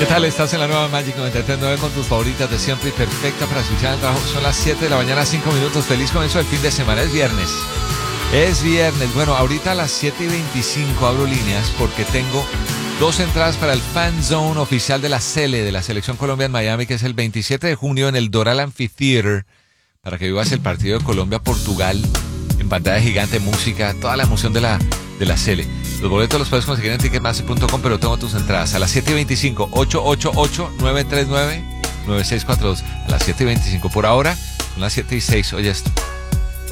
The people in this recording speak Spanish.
¿Qué tal? Estás en la nueva Magic 93.9 con tus favoritas de siempre y perfecta para escuchar el trabajo. Son las 7 de la mañana, 5 minutos. Feliz comienzo del fin de semana. Es viernes. Es viernes. Bueno, ahorita a las 7:25 abro líneas porque tengo 2 entradas para el Fan Zone oficial de la Sele, de la Selección Colombia en Miami, que es el 27 de junio en el Doral Amphitheater, para que vivas el partido de Colombia-Portugal en pantalla gigante, música, toda la emoción de la Sele. Los boletos los puedes conseguir en ticketmaster.com, pero tengo tus entradas a las 7:25, 888-939-9642. A las 7:25. Por ahora, son las 7:06. Oye esto.